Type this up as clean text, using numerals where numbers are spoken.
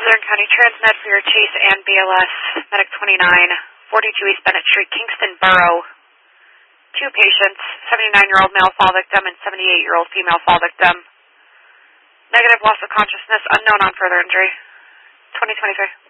Southern County Transmed for your Chase and BLS, Medic 29, 42 East Bennett Street, Kingston Borough. 2 patients, 79-year-old male fall victim and 78-year-old female fall victim. Negative loss of consciousness, unknown on further injury. 2023.